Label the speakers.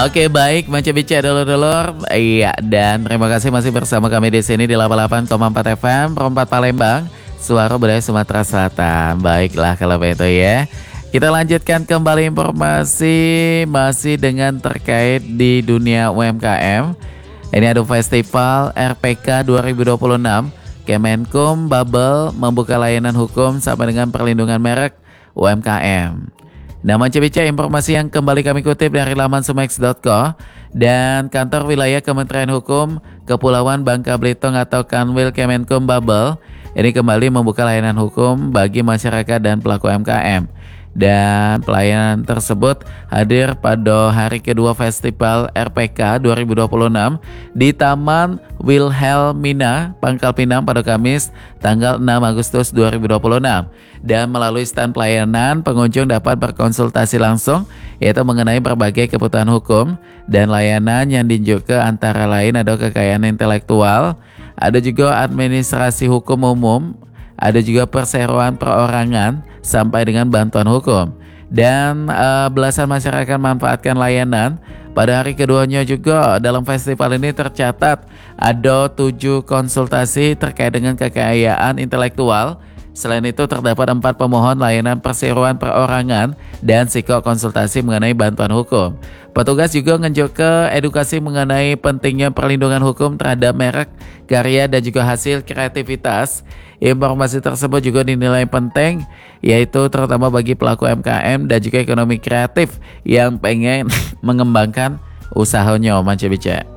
Speaker 1: Oke baik, Manca Bica dulur-dulur. Iya, dan terima kasih masih bersama kami di sini di 88,4 FM Perempat Palembang, Suara Budaya Sumatera Selatan. Baiklah kalau begitu ya. Kita lanjutkan kembali informasi masih dengan terkait di dunia UMKM. Ini ada festival RPK 2026. Kemenkum Bubble membuka layanan hukum sampai dengan perlindungan merek UMKM. Nama Cibica informasi yang kembali kami kutip dari laman sumex.co dan kantor wilayah Kementerian Hukum Kepulauan Bangka Belitung atau Kanwil Kemenkum Bubble ini kembali membuka layanan hukum bagi masyarakat dan pelaku UMKM. Dan pelayanan tersebut hadir pada hari kedua Festival RPK 2026 di Taman Wilhelmina, Pangkal Pinang pada Kamis tanggal 6 Agustus 2026. Dan melalui stand pelayanan, pengunjung dapat berkonsultasi langsung yaitu mengenai berbagai kebutuhan hukum dan layanan yang diunjuk ke antara lain ada kekayaan intelektual, ada juga administrasi hukum umum, ada juga perseroan perorangan sampai dengan bantuan hukum. Dan belasan masyarakat manfaatkan layanan. Pada hari keduanya juga dalam festival ini tercatat ada 7 konsultasi terkait dengan kekayaan intelektual. Selain itu terdapat 4 pemohon layanan perseroan perorangan dan psikokonsultasi mengenai bantuan hukum. Petugas juga ngejuk ke edukasi mengenai pentingnya perlindungan hukum terhadap merek, karya dan juga hasil kreativitas. Informasi tersebut juga dinilai penting yaitu terutama bagi pelaku UMKM dan juga ekonomi kreatif yang pengen mengembangkan usahanya Manca Bica.